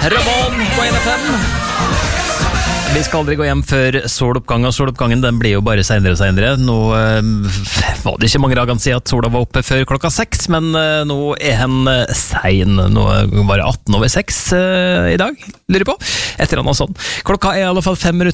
Ramon på NFM. Vi skal aldri gå hjem før soloppgang, og soloppgangen den blir jo bare senere og senere. Nå var det ikke mange dagene siden at sola var oppe før 6, men nå den sen. Nå var det 18 over 6 i dag, lurer på. Et eller annet sånn. Klokka i alle fall 5 minutter